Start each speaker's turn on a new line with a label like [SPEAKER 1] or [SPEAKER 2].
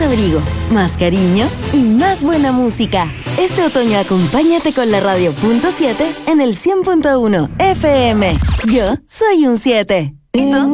[SPEAKER 1] abrigo, más cariño y más buena música. Este otoño acompáñate con la Radio .7 en el 100.1 FM. Yo soy un 7.